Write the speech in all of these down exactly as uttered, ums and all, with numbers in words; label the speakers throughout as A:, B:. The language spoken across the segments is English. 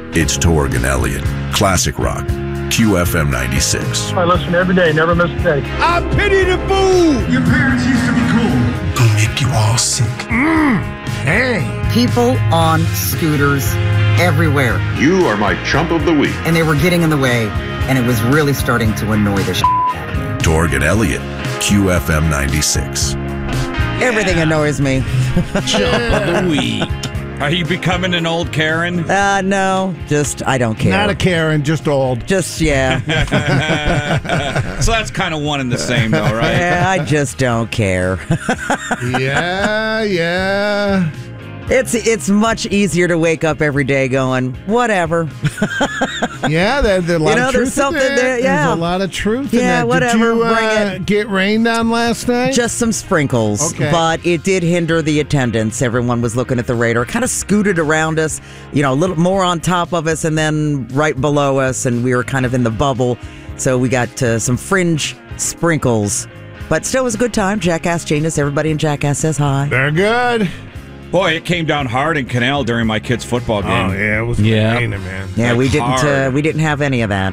A: It's Torg and Elliott. Classic Rock. Q F M ninety-six.
B: I listen every day, never miss a day.
C: I pity the fool!
D: Your parents used to be cool.
C: Gonna make you all sick. Mmm, hey.
E: People on scooters everywhere.
F: You are my chump of the week.
E: And they were getting in the way, and it was really starting to annoy the shit out of me.
A: Torg and Elliott. Q F M ninety-six.
E: Everything annoys me.
G: Chump of the week. Are you becoming an old Karen?
E: Uh, no, just, I don't care.
C: Not a Karen, just old.
E: Just, yeah.
G: So that's kind of one and the same, though, right?
E: Yeah, I just don't care.
C: yeah, yeah.
E: It's it's much easier to wake up every day going, whatever.
C: Yeah, there's a lot
E: You know,
C: of truth
E: there's something
C: in that.
E: there, yeah.
C: There's a lot of truth in
E: Yeah,
C: that.
E: whatever,
C: Did you uh,
E: bring it.
C: get rained on last night?
E: Just some sprinkles,
C: Okay.
E: but it did hinder the attendance. Everyone was looking at the radar, kind of scooted around us, you know, a little more on top of us and then right below us, and we were kind of in the bubble. So we got uh, some fringe sprinkles, but still was a good time. Jackass Genius, everybody in Jackass says hi.
C: They're good.
G: Boy, it came down hard in Canal during my kids' football game.
C: Oh, yeah, it was
H: Yeah.
C: raining, man.
E: Yeah,
G: Like
E: we didn't uh,
G: hard.
E: we didn't have any of that.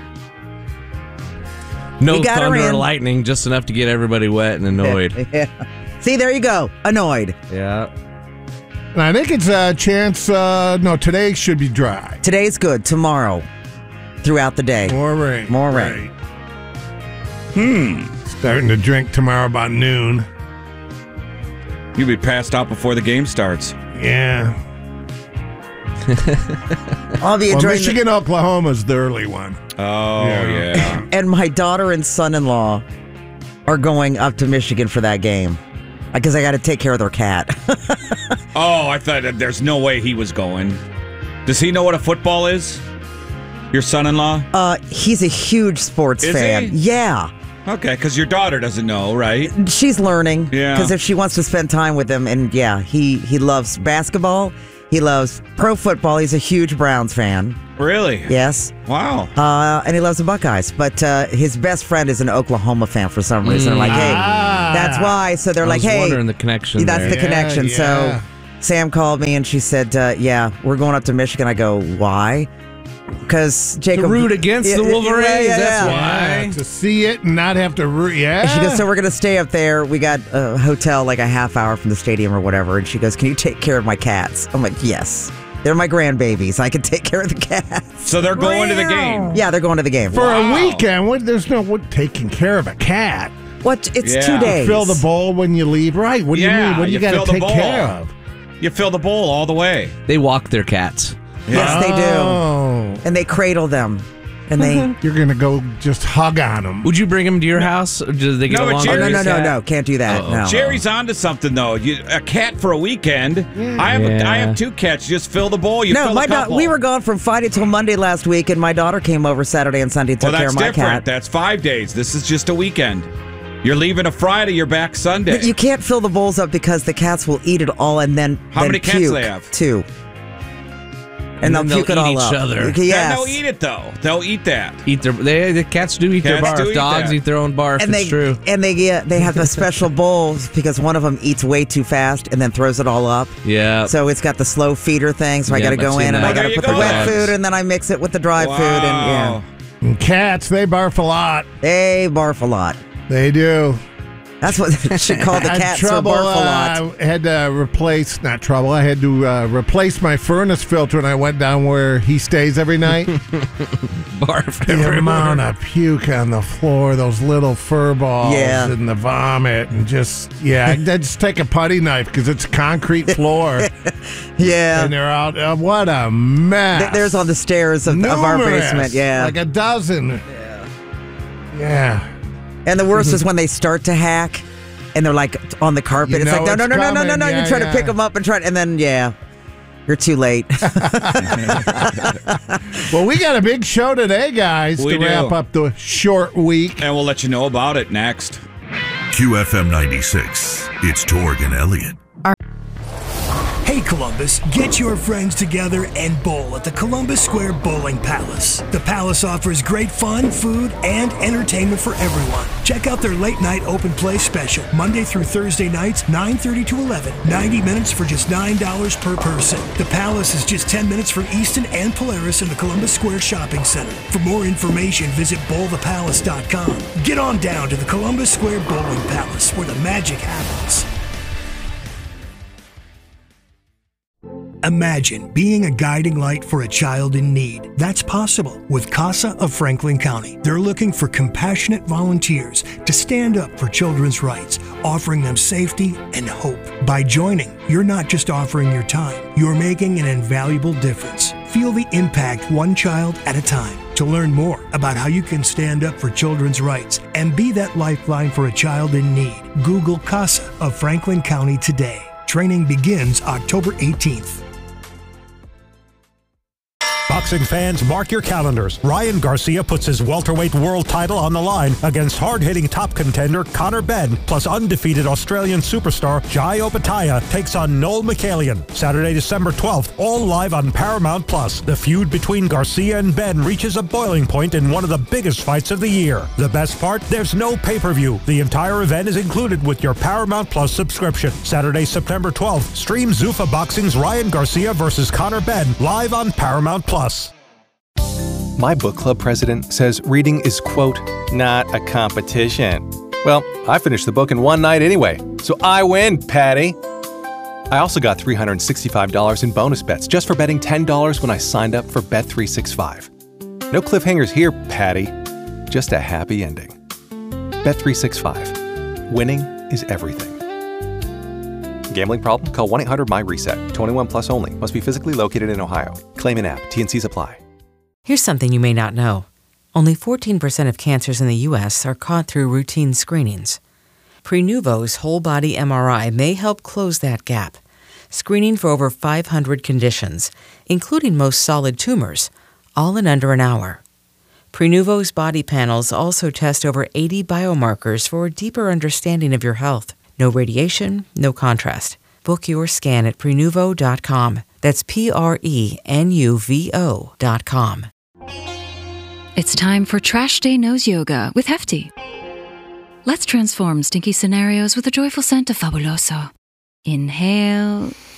H: No
E: We got her
H: thunder or
E: in.
H: lightning, just enough to get everybody wet and annoyed.
E: Yeah. See, there you go, annoyed.
H: Yeah.
C: And I think it's a chance, uh, no, today should be dry.
E: Today's good. Tomorrow, throughout the day.
C: More rain.
E: More rain.
C: Hmm. Starting to drink tomorrow about noon.
G: You'll be passed out before the game starts.
C: Yeah.
E: I'll be
C: Well,
E: enjoying the-
C: Michigan, Oklahoma's the early one.
G: Oh,
C: Yeah.
G: yeah.
E: And my daughter and son-in-law are going up to Michigan for that game because I got to take care of their cat.
G: Oh, I thought that there's no way he was going. Does he know what a football is? Your son-in-law?
E: uh, he's a huge sports
G: Is
E: fan.
G: he?
E: Yeah,
G: Okay, because your daughter doesn't know, right?
E: she's learning.
G: Yeah.
E: Because if she wants to spend time with him, and yeah, he he loves basketball. He loves pro football. He's a huge Browns fan.
G: Really?
E: Yes.
G: Wow.
E: Uh, and he loves the Buckeyes. But uh, his best friend is an Oklahoma fan for some reason. I'm like, hey,
C: Ah.
E: that's why. So they're
H: I
E: like,
H: was
E: hey,
H: wondering the connection
E: that's
H: there.
E: the
C: Yeah,
E: connection.
C: yeah.
E: So Sam called me and she said, uh, yeah, we're going up to Michigan. I go, why? Because Jacob.
H: To root against the
E: Yeah, yeah,
H: Wolverines,
E: yeah, yeah,
H: that's
E: yeah.
H: why.
C: Yeah, to see it and not have to root. Yeah.
E: And she goes, so we're going to stay up there. We got a hotel like a half hour from the stadium or whatever. And she goes, can you take care of my cats? I'm like, yes. They're my grandbabies. I can take care of the cats.
G: So they're going to the game.
E: Yeah, they're going to the game.
C: For
G: Wow.
C: a weekend, what, there's no what, taking care of a cat.
E: What? It's
G: Yeah.
E: two days.
C: Fill the bowl when you leave. Right. What do
G: Yeah,
C: you mean? What do you,
G: you
C: got
G: fill
C: to
G: the
C: take
G: bowl.
C: care of?
G: You fill the bowl all the way.
H: They walk their cats.
E: Yes, they do.
C: Oh.
E: And they cradle them. And they.
C: You're going to go just hug on them.
H: Would you bring them to your house? Or do they get
G: No, but
H: along?
G: Jerry's
E: Oh,
H: with
E: no,
H: your
E: no, no,
H: cat?
E: no. Can't do that.
H: Uh-oh.
E: No.
G: Jerry's onto something though. You, a cat for a weekend. I have
H: Yeah.
G: I have two cats. You just fill the bowl. You
E: No,
G: fill
E: my
G: a
E: da-
G: couple.
E: we were gone from Friday till Monday last week, and my daughter came over Saturday and Sunday and took
G: Well,
E: care
G: that's
E: of my
G: different.
E: cat.
G: That's five days. This is just a weekend. You're leaving a Friday. You're back Sunday.
E: But you can't fill the bowls up because the cats will eat it all and then
G: How
E: then
G: many cats
E: puke.
G: they have?
E: Two.
H: And
E: And,
H: then
E: they'll puke
H: they'll
E: it all
H: eat each
E: up.
H: other.
E: Okay,
G: Yeah,
E: yes.
G: they'll eat it though. They'll eat that.
H: Eat their. They, the cats do eat
G: Cats
H: their
G: do
H: barf.
G: eat
H: Dogs
G: that.
H: eat their own barf.
E: and
H: it's
E: they
H: true.
E: and they get they have a special bowl because one of them eats way too fast and then throws it all up.
H: Yeah.
E: So it's got the slow feeder thing. So I
H: Yeah,
E: got to
H: I've
E: go
H: seen
E: in and
H: that.
E: I
G: Oh,
E: got
G: there
E: to
G: you
E: put the
G: go.
E: wet
G: Dogs.
E: food and then I mix it with the dry
G: Wow.
E: food and yeah,
C: And cats, they barf a lot.
E: they barf a lot.
C: They do.
E: That's what she called the
C: I had
E: cats. So
C: trouble.
E: barf a lot.
C: Uh, had to replace, not trouble. I had to uh, replace my furnace filter when I went down where he stays every night.
H: barf.
C: The
H: everywhere.
C: amount of puke on the floor, those little fur balls,
E: Yeah.
C: and the vomit, and just yeah, I I just take a putty knife because it's a concrete floor,
E: Yeah.
C: and they're out. Uh, what a mess!
E: Th- There's on the stairs of, of our
C: Numerous,
E: basement. Yeah.
C: like a dozen. Yeah, yeah.
E: And the worst is when they start to hack and they're like on the carpet.
C: You
E: it's like,
C: know
E: no, no,
C: it's
E: no, no, no, no,
C: coming.
E: no.
C: Yeah,
E: you try
C: yeah.
E: to pick them up and try, and then, yeah, you're too late.
C: Well, we got a big show today, guys,
G: We
C: to
G: do.
C: wrap up the short week.
G: And we'll let you know about it next.
A: Q F M ninety-six. It's Torg and Elliott.
I: Hey, Columbia. Columbus, get your friends together and bowl at the Columbus Square Bowling Palace. The Palace offers great fun, food, and entertainment for everyone. Check out their late night open play special, Monday through Thursday nights, nine thirty to eleven. ninety minutes for just nine dollars per person. The Palace is just ten minutes from Easton and Polaris in the Columbus Square Shopping Center. For more information, visit bowl the palace dot com. Get on down to the Columbus Square Bowling Palace, where the magic happens. Imagine being a guiding light for a child in need. That's possible with CASA of Franklin County. They're looking for compassionate volunteers to stand up for children's rights, offering them safety and hope. By joining, you're not just offering your time, you're making an invaluable difference. Feel the impact one child at a time. To learn more about how you can stand up for children's rights and be that lifeline for a child in need, Google CASA of Franklin County today. Training begins October eighteenth.
J: Boxing fans, mark your calendars. Ryan Garcia puts his welterweight world title on the line against hard-hitting top contender Conor Benn, plus undefeated Australian superstar Jai Opetaia takes on Noel Mikhailian. Saturday, December twelfth, all live on Paramount Plus. The feud between Garcia and Benn reaches a boiling point in one of the biggest fights of the year. The best part? There's no pay-per-view. The entire event is included with your Paramount Plus subscription. Saturday, September twelfth, stream Zuffa Boxing's Ryan Garcia versus Conor Benn live on Paramount Plus.
K: My book club president says reading is, quote, not a competition. Well, I finished the book in one night anyway, so I win, Patty. I also got three hundred sixty-five dollars in bonus bets just for betting ten dollars when I signed up for Bet three sixty-five. No cliffhangers here, Patty. Just a happy ending. Bet three sixty-five. Winning is everything. Gambling problem? Call one eight hundred M Y RESET. twenty-one plus only. Must be physically located in Ohio. Claim in app. T N Cs apply.
L: Here's something you may not know. Only fourteen percent of cancers in the U S are caught through routine screenings. Prenuvo's whole-body M R I may help close that gap, screening for over five hundred conditions, including most solid tumors, all in under an hour. Prenuvo's body panels also test over eighty biomarkers for a deeper understanding of your health. No radiation, no contrast. Book your scan at prenuvo dot com. That's P R E N U V O dot com.
M: It's time for Trash Day Nose Yoga with Hefty. Let's transform stinky scenarios with a joyful scent of Fabuloso. Inhale,